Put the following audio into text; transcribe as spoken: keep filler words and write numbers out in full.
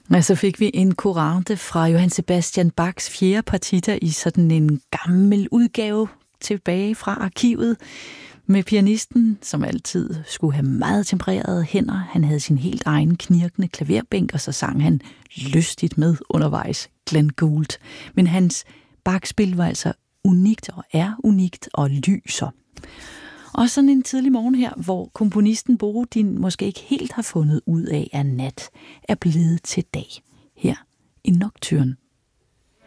Og så fik vi en kurante fra Johann Sebastian Bachs fjerde partita i sådan en gammel udgave tilbage fra arkivet, med pianisten, som altid skulle have meget tempererede hænder. Han havde sin helt egen knirkende klaverbænk, og så sang han lystigt med undervejs, Glenn Gould. Men hans Bach-spil var altså unikt og er unikt og lyser. Og sådan en tidlig morgen her, hvor komponisten Borodin måske ikke helt har fundet ud af, at nat er blevet til dag. Her i Nocturne.